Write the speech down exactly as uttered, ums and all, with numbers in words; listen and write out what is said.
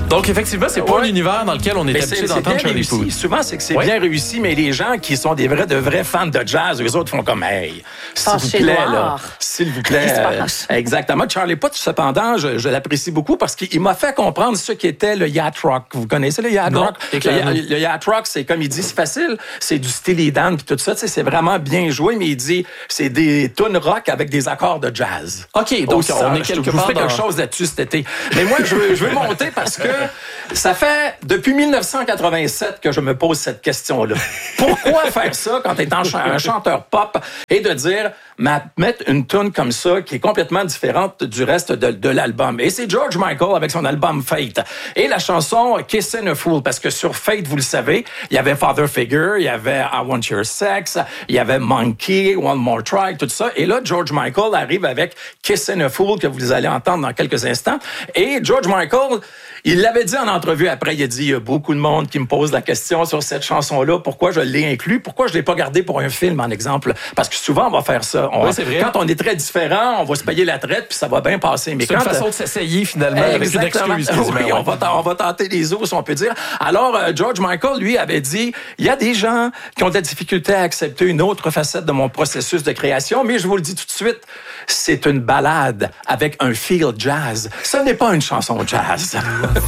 Donc, effectivement, c'est pas ouais. un univers dans lequel on est mais habitué c'est, d'entendre c'est Charlie Puth. Souvent, c'est que c'est ouais. bien réussi, mais les gens qui sont des vrais, de vrais fans de jazz, eux autres font comme, hey, s'il vous Fâché plaît, noir. là, s'il vous plaît. Qu'est-ce qui se euh, passe? exactement. Charlie Puth, cependant, je, je l'apprécie beaucoup parce qu'il m'a fait comprendre ce qu'était le yacht rock. Vous connaissez le yacht Non, rock? Le, le yacht rock, c'est comme il dit, c'est facile, c'est du Steely Dan puis tout ça, tu sais, c'est vraiment bien joué, mais il dit, c'est des tunes rock avec des accords de jazz. OK, donc Aussi, on est je- quelque je vous part ferai dans... quelque chose là-dessus cet été. Mais moi, je veux, je veux monter parce que ça fait depuis dix-neuf cent quatre-vingt-sept que je me pose cette question-là. Pourquoi faire ça quand tu es un, ch- un chanteur pop et de dire, ma- mettre une tune comme ça qui est complètement différente du reste de, de l'album? Et c'est George Michael avec son album Fate. Et la chanson Kissin' a Fool, parce que sur Fate, vous le savez, il y avait Father Figure, il y avait I Want Your Sex, il y avait Monkey, One More Try, tout ça. Et là, George Michael arrive avec Kissin' a Fool, que vous allez entendre dans quelques instants. Et George Michael, il l'avait dit en entrevue après, il a dit, il y a beaucoup de monde qui me pose la question sur cette chanson-là, pourquoi je l'ai inclus, pourquoi je l'ai pas gardé pour un film, en exemple. Parce que souvent, on va faire ça. On, oui, c'est vrai. Quand on est très différent, on va se payer la traite, puis ça va bien passer. Mais C'est quand une façon de s'essayer, finalement, avec une Exactement. excuse. quasiment, Oui, ouais. on va, on va tenter les os, on peut dire. Alors, euh, George Michael, lui, avait dit, il y a des gens qui ont de la difficulté à accepter une autre facette de mon processus de création, mais je vous le dis tout de suite, c'est une ballade avec un feel jazz. Ce n'est pas une chanson jazz.